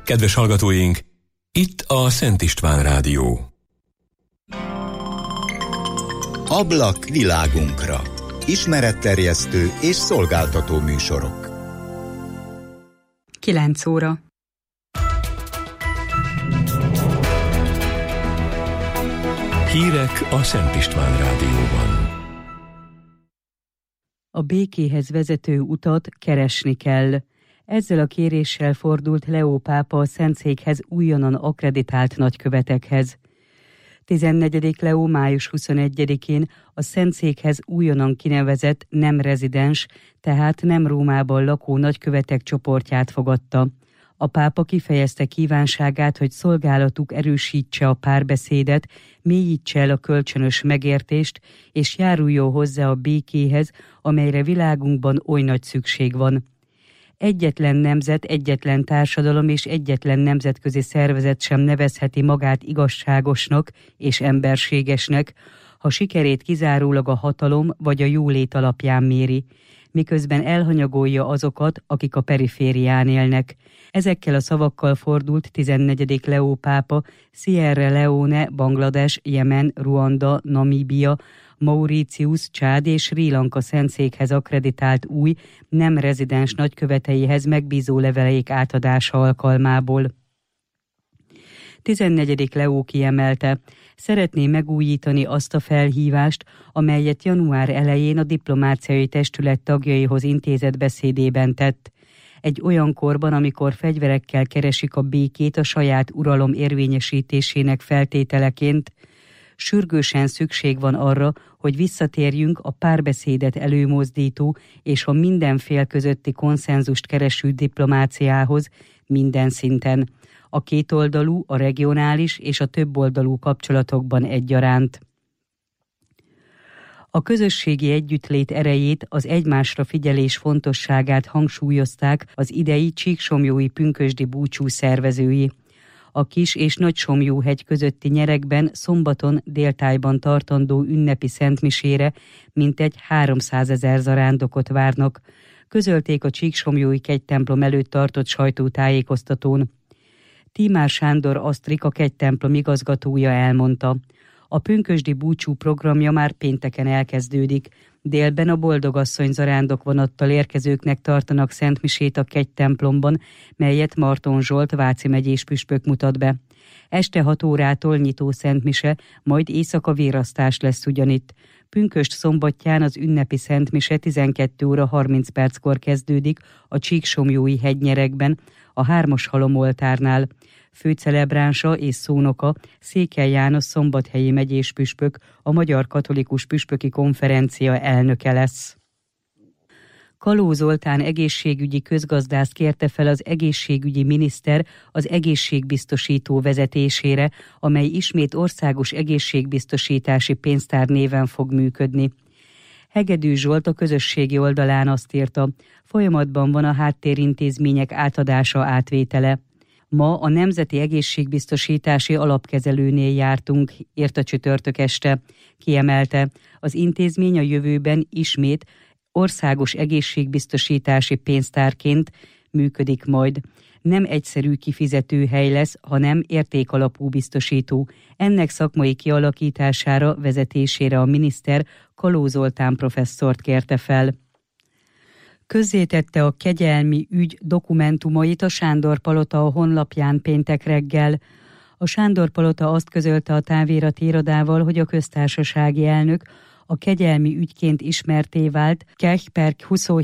Kedves hallgatóink, itt a Szent István Rádió. Ablak világunkra. Ismeretterjesztő és szolgáltató műsorok. 9 óra. Hírek a Szent István Rádióban. A békéhez vezető utat keresni kell. Ezzel a kéréssel fordult Leó pápa a Szentszékhez újonnan akkreditált nagykövetekhez. 14. Leó május 21-én a Szentszékhez újonnan kinevezett nem rezidens, tehát nem Rómában lakó nagykövetek csoportját fogadta. A pápa kifejezte kívánságát, hogy szolgálatuk erősítse a párbeszédet, mélyítse el a kölcsönös megértést, és járuljon hozzá a békéhez, amelyre világunkban oly nagy szükség van. Egyetlen nemzet, egyetlen társadalom és egyetlen nemzetközi szervezet sem nevezheti magát igazságosnak és emberségesnek, ha sikerét kizárólag a hatalom vagy a jólét alapján méri, miközben elhanyagolja azokat, akik a periférián élnek. Ezekkel a szavakkal fordult 14. Leó pápa Sierra Leone, Banglades, Jemen, Ruanda, Namíbia, Mauritius, Csád és Srí Lanka Szentszékhez akkreditált új, nem rezidens nagyköveteihez megbízó leveleik átadása alkalmából. 14. Leó kiemelte, szeretné megújítani azt a felhívást, amelyet január elején a diplomáciai testület tagjaihoz intézett beszédében tett. Egy olyan korban, amikor fegyverekkel keresik a békét a saját uralom érvényesítésének feltételeként, sürgősen szükség van arra, hogy visszatérjünk a párbeszédet előmozdító és a minden fél közötti konszenzust kereső diplomáciához minden szinten, a kétoldalú, a regionális és a többoldalú kapcsolatokban egyaránt. A közösségi együttlét erejét, az egymásra figyelés fontosságát hangsúlyozták az idei csíksomlyói pünkösdi búcsú szervezői. A Kis- és Nagysomlyóhegy közötti nyeregben szombaton déltájban tartandó ünnepi szentmisére mintegy 300 000 zarándokot várnak, közölték a Csíksomlyói kegytemplom előtt tartott sajtótájékoztatón. Tímár Sándor Asztrik, a kegytemplom igazgatója elmondta, a pünkösdi búcsú programja már pénteken elkezdődik. Délben a Boldogasszony zarándokvonattal érkezőknek tartanak szentmisét a kegytemplomban, melyet Marton Zsolt Váci megyés püspök mutat be. Este 6 órától nyitó szentmise, majd éjszaka vérasztás lesz ugyanitt. Pünkösd szombatján az ünnepi szentmise 12 óra 30 perckor kezdődik a Csíksomlyói hegynyeregben, a 3. halomoltárnál. Főcelebránsa és szónoka Székely János szombathelyi megyés püspök, a Magyar Katolikus Püspöki Konferencia elnöke lesz. Kaló Zoltán egészségügyi közgazdász kérte fel az egészségügyi miniszter az egészségbiztosító vezetésére, amely ismét országos egészségbiztosítási pénztár néven fog működni. Hegedű Zsolt a közösségi oldalán azt írta, folyamatban van a háttérintézmények átadása átvétele. Ma a Nemzeti Egészségbiztosítási Alapkezelőnél jártunk, írta csütörtök este. Kiemelte, az intézmény a jövőben ismét országos egészségbiztosítási pénztárként működik majd. Nem egyszerű kifizetőhely lesz, hanem értékalapú biztosító. Ennek szakmai kialakítására, vezetésére a miniszter Kaló Zoltán professzort kérte fel. Közzétette a kegyelmi ügy dokumentumait a Sándor-palota a honlapján péntek reggel. A Sándor-palota azt közölte a távirati irodával, hogy a köztársasági elnök a kegyelmi ügyként ismertté vált Kech per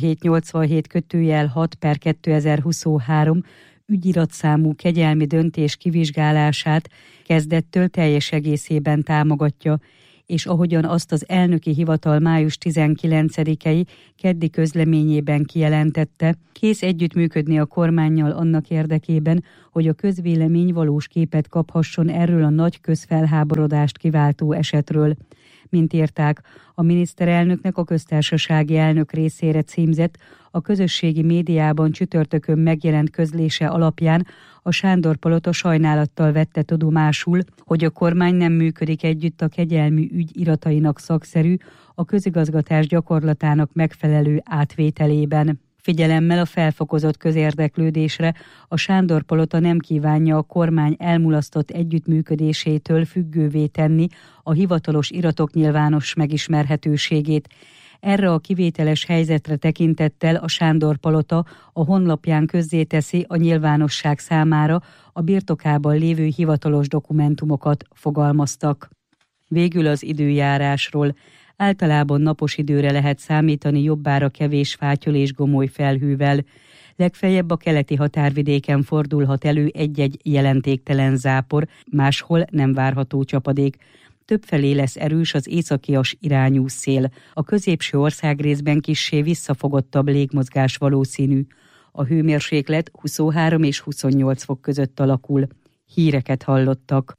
2787/6/2023 ügyiratszámú kegyelmi döntés kivizsgálását kezdettől teljes egészében támogatja, és ahogyan azt az elnöki hivatal május 19-i keddi közleményében kijelentette, kész együttműködni a kormánnyal annak érdekében, hogy a közvélemény valós képet kaphasson erről a nagy közfelháborodást kiváltó esetről. Mint írták, a miniszterelnöknek a köztársasági elnök részére címzett, a közösségi médiában csütörtökön megjelent közlése alapján a Sándor-palota sajnálattal vette tudomásul, hogy a kormány nem működik együtt a kegyelmi ügy iratainak szakszerű, a közigazgatás gyakorlatának megfelelő átvételében. Figyelemmel a felfokozott közérdeklődésre a Sándor-palota nem kívánja a kormány elmulasztott együttműködésétől függővé tenni a hivatalos iratok nyilvános megismerhetőségét. Erre a kivételes helyzetre tekintettel a Sándor-palota a honlapján közzéteszi a nyilvánosság számára a birtokában lévő hivatalos dokumentumokat, fogalmaztak. Végül az időjárásról. Általában napos időre lehet számítani, jobbára kevés fátyol és gomoly felhővel. Legfeljebb a keleti határvidéken fordulhat elő egy-egy jelentéktelen zápor, máshol nem várható csapadék. Többfelé lesz erős az északias irányú szél. A középső országrészben kissé visszafogottabb légmozgás valószínű. A hőmérséklet 23 és 28 fok között alakul. Híreket hallottak.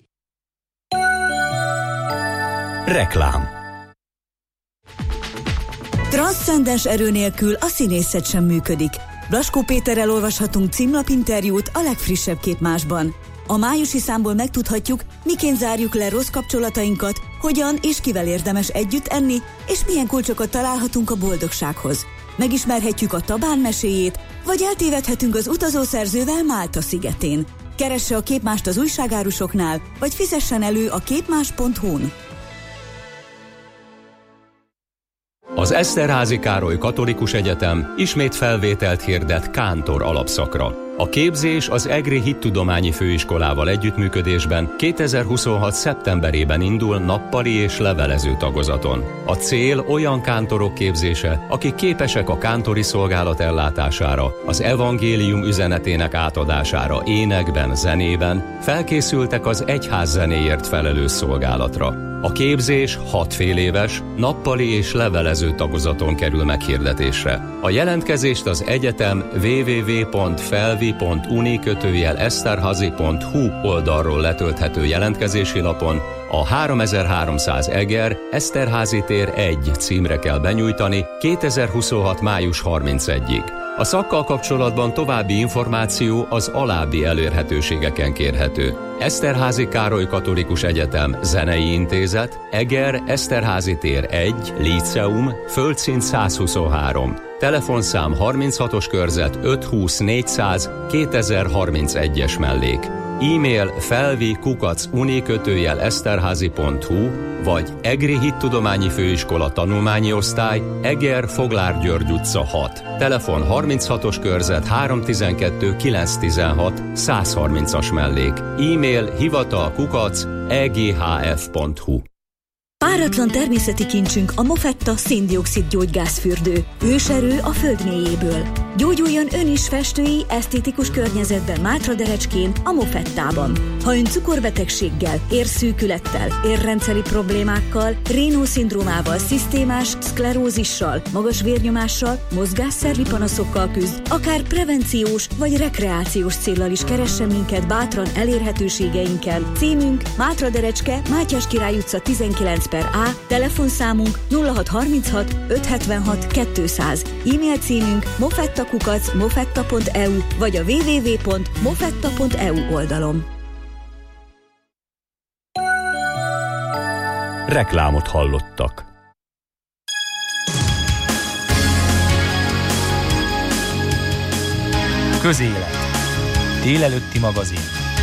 Reklám. Transzcendens erő nélkül a színészet sem működik. Blaskó Péterrel olvashatunk címlapinterjút a legfrissebb Képmásban. A májusi számból megtudhatjuk, miként zárjuk le rossz kapcsolatainkat, hogyan és kivel érdemes együtt enni, és milyen kulcsokat találhatunk a boldogsághoz. Megismerhetjük a Tabán meséjét, vagy eltévedhetünk az utazószerzővel Málta szigetén. Keresse a Képmást az újságárusoknál, vagy fizessen elő a képmás.hu-n. Az Eszterházy Károly Katolikus Egyetem ismét felvételt hirdet kántor alapszakra. A képzés az EGRI Hittudományi Főiskolával együttműködésben 2026. szeptemberében indul nappali és levelező tagozaton. A cél olyan kántorok képzése, akik képesek a kántori szolgálat ellátására, az evangélium üzenetének átadására énekben, zenében, felkészültek az egyház zenéért felelős szolgálatra. A képzés 6 féléves, nappali és levelező tagozaton kerül meghirdetésre. A jelentkezést az egyetem www.felvi.uni/eszterhazy.hu oldalról letölthető jelentkezési lapon a 3300 Eger, Eszterházy tér 1 címre kell benyújtani 2026. május 31-ig. A szakkal kapcsolatban további információ az alábbi elérhetőségeken kérhető. Eszterházy Károly Katolikus Egyetem Zenei Intézet, Eger, Eszterházy tér 1, Líceum, Földszint 123. Telefonszám 36-os körzet 520 400 2031-es mellék. E-mail felvi@uni/eszterházy.hu vagy EGRI Hittudományi Főiskola Tanulmányi Osztály, Eger, Foglár György utca 6. Telefon 36-os körzet 312 916 130-as mellék. E-mail hivatal@eghf.hu. Páratlan természeti kincsünk a Mofetta szén-dioxid gyógygázfürdő. Őserő a föld mélyéből. Gyógyuljon ön is festői, esztétikus környezetben Mátraderecskén, a Mofettában. Ha ön cukorbetegséggel, érszűkülettel, érrendszeri problémákkal, Raynaud-szindrómával, szisztémás szklerózissal, magas vérnyomással, mozgásszervi panaszokkal küzd, akár prevenciós vagy rekreációs céllal is keressen minket bátran elérhetőségeinken. Címünk Mátraderecske, Mátyás Király utca 19/A, telefonszámunk 0636 576 200, e-mail címünk mofetta@mofetta.eu vagy a www.mofetta.eu oldalon. Reklámot hallottak. Közélet. Délelőtti magazin.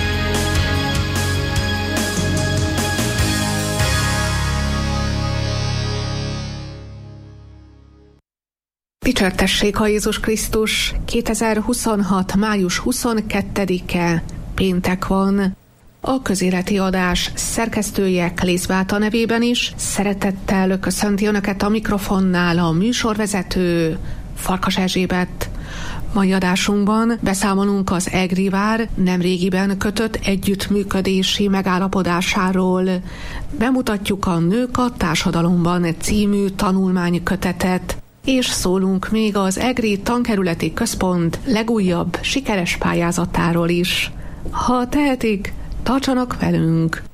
Dicsértessék a Jézus Krisztus! 2026. május 22-e péntek van. A közéleti adás szerkesztője Klész Beáta nevében is szeretettel köszönti Önöket a mikrofonnál a műsorvezető Farkas Erzsébet. Mai adásunkban beszámolunk az EGRI vár nemrégiben kötött együttműködési megállapodásáról. Bemutatjuk a Nők a társadalomban című tanulmánykötetet, és szólunk még az EGRI Tankerületi Központ legújabb sikeres pályázatáról is. Ha tehetik, tartsanak velünk!